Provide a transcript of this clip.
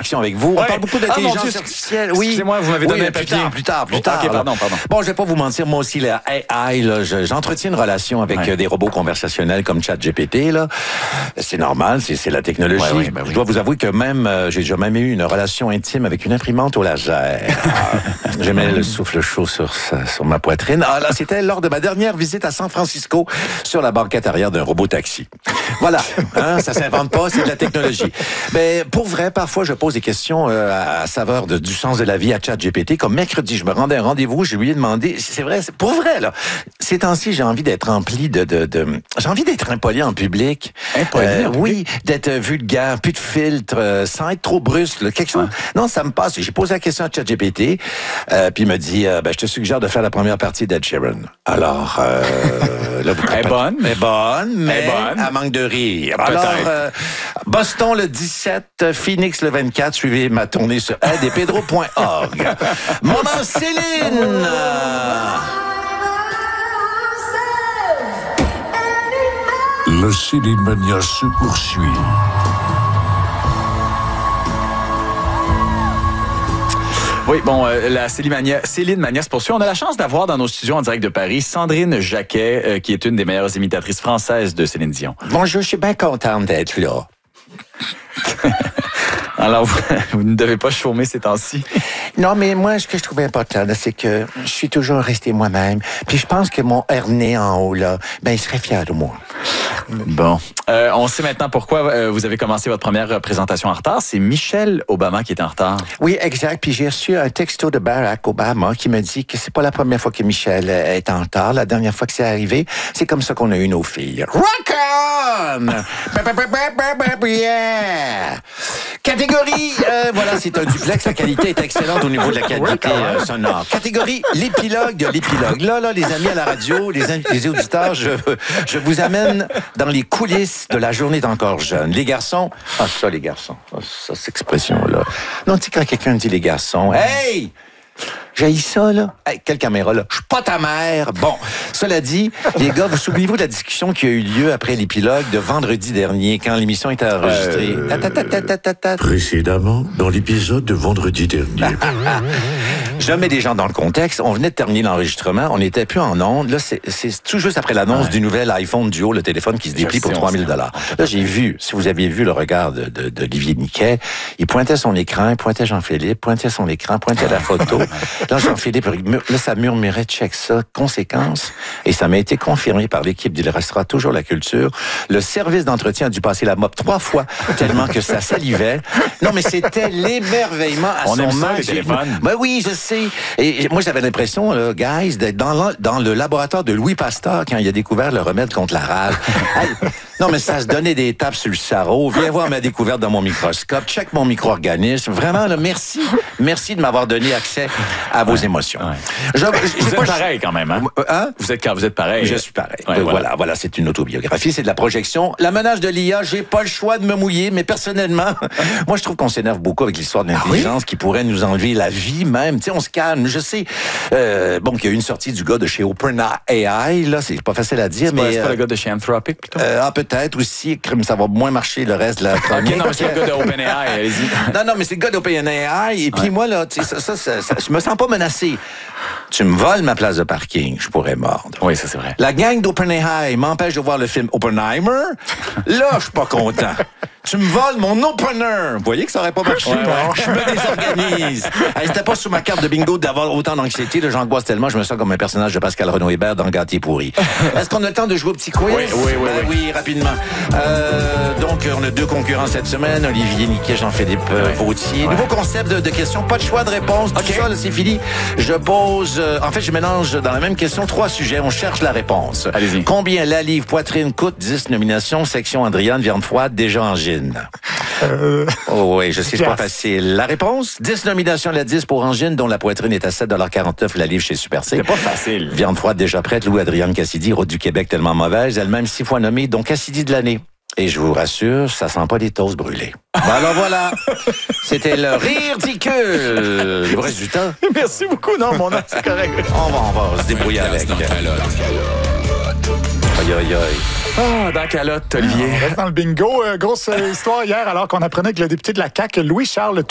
science-fiction avec vous. On parle beaucoup d'intelligence artificielle. Oui. Excusez-moi, vous m'avez donné un papier. Plus tard. OK, pardon. Bon, je vais pas vous mentir, moi aussi, la AI, là, j'entretiens une relation avec des robots conversationnels comme ChatGPT, là. C'est normal, c'est la technologie. Je dois vous avouer que même, j'ai déjà même eu une relation intime avec une imprimante au laser. J'aimais le souffle chaud sur ma poitrine. Ah, là, c'était lors de ma dernière visite à San Francisco sur la banquette arrière d'un robot taxi. Voilà. Hein, ça s'invente pas, c'est de la technologie. Mais pour vrai, parfois, je pose des questions à saveur du sens de la vie à ChatGPT. Comme mercredi, je me rendais à un rendez-vous, je lui ai demandé, c'est vrai, c'est pour vrai, là. Ces temps-ci, j'ai envie d'être rempli j'ai envie d'être impoli en public. Oui, d'être vulgaire, plus de filtre, sans être trop brusque, là, quelque chose. Non, ça me passe. J'ai posé la question à ChatGPT, puis il me dit, je te suggère de faire la première partie d'Ed Sheeran. Alors, là, vous Elle est bonne. Mais elle manque de rire. Alors, Boston le 17, Phoenix le 24, suivez ma tournée sur edepedro.org. Maman Céline! Le Céline Mania se poursuit. Oui, bon, la Céline Mania se poursuit. On a la chance d'avoir dans nos studios en direct de Paris Sandrine Jacquet, qui est une des meilleures imitatrices françaises de Céline Dion. Bonjour, je suis bien contente d'être là. Alors, vous ne devez pas chômer ces temps-ci. Non, mais moi, ce que je trouve important, là, c'est que je suis toujours resté moi-même. Puis je pense que mon herné en haut, là, il serait fier de moi. Bon. On sait maintenant pourquoi vous avez commencé votre première présentation en retard. C'est Michelle Obama qui est en retard. Oui, exact. Puis j'ai reçu un texto de Barack Obama qui me dit que c'est pas la première fois que Michelle est en retard. La dernière fois que c'est arrivé, c'est comme ça qu'on a eu nos filles. Rock on! Yeah! Catégorie, voilà, c'est un duplex. La qualité est excellente au niveau de la qualité sonore. Catégorie, l'épilogue de l'épilogue. Là, les amis à la radio, les auditeurs, je vous amène dans les coulisses de la journée d'encore jeune. Les garçons, les garçons, ça, cette expression-là. Non, tu sais, quand quelqu'un dit les garçons, hey! J'haïs ça, là. Hey, quelle caméra, là? Je suis pas ta mère. Bon, cela dit, les gars, vous souvenez-vous de la discussion qui a eu lieu après l'épilogue de vendredi dernier, quand l'émission était enregistrée? Précédemment, dans l'épisode de vendredi dernier. Je mets des gens dans le contexte. On venait de terminer l'enregistrement. On n'était plus en ondes. Là, c'est tout juste après l'annonce du nouvel iPhone Duo, le téléphone qui se déplie pour 3 000 $. Là, j'ai vu, si vous aviez vu le regard d'Olivier Niquet, il pointait son écran, il pointait Jean-Philippe, pointait son écran, pointait la photo. Là, Jean-Philippe, là, ça murmurait, check ça, conséquence. Et ça m'a été confirmé par l'équipe d'Il restera toujours la culture. Le service d'entretien a dû passer la mop 3 fois, tellement que ça salivait. Non, mais c'était l'émerveillement à son max. Ben oui, je sais. Et moi, j'avais l'impression, là, guys, d'être dans le laboratoire de Louis Pasteur quand il a découvert le remède contre la rage. Hey, non, mais ça se donnait des tapes sur le sarreau. Viens voir ma découverte dans mon microscope. Check mon micro-organisme. Vraiment, là, merci. Merci de m'avoir donné accès à vos émotions. Ouais. Vous êtes pareil quand même, hein? Vous êtes pareil. Je suis pareil. Ouais, voilà, c'est une autobiographie, c'est de la projection. La menace de l'IA, j'ai pas le choix de me mouiller, mais personnellement, moi, je trouve qu'on s'énerve beaucoup avec l'histoire de l'intelligence qui pourrait nous enlever la vie même. Tu sais, on se calme. Je sais, qu'il y a eu une sortie du gars de chez OpenAI, là, c'est pas facile à dire, mais... C'est pas le gars de chez Anthropic, plutôt? Peut-être aussi, ça va moins marcher le reste de la chronique. OK, non, mais c'est le gars de OpenAI, allez-y. Non, mais c'est le gars d'OpenAI, et puis moi, là, tu sais, ça, je me sens pas menacé. Tu me voles ma place de parking, je pourrais mordre. Oui, ça c'est vrai. La gang d'OpenAI m'empêche de voir le film Oppenheimer. Là, je suis pas content. Tu me voles mon opener. Vous voyez que ça aurait pas marché? Je me désorganise. C'était pas sur ma carte de bingo d'avoir autant d'anxiété. J'angoisse tellement, je me sens comme un personnage de Pascal Renaud-Hébert dans Gâté pourri. Est-ce qu'on a le temps de jouer au petit quiz? Oui, rapidement. Donc, on a 2 concurrents cette semaine. Olivier Niquet, Jean-Philippe Vautier. Nouveau concept de questions, pas de choix de réponse. Tout ça, là, c'est fini. Je pose... je mélange dans la même question 3 sujets. On cherche la réponse. Allez-y. Combien la livre poitrine coûte? 10 nominations. Section Andriane, viande froide, déjà en gine. Oh oui, je sais, c'est pas facile. La réponse? 10 nominations la 10 pour Angine, dont la poitrine est à 7,49 $ la livre chez Super C. C'est pas facile. Viande froide déjà prête, Louis-Adrienne Cassidy, Route du Québec tellement mauvaise, elle-même 6 fois nommée, donc Cassidy de l'année. Et je vous rassure, ça sent pas des toasts brûlés. Alors voilà, c'était le ridicule. Il vous reste du temps? Merci beaucoup, non, mon nom, c'est correct. On va se débrouiller avec. Aïe. Dans calotte, Olivier. On reste dans le bingo. Grosse histoire hier, alors qu'on apprenait que le député de la CAQ, Louis-Charles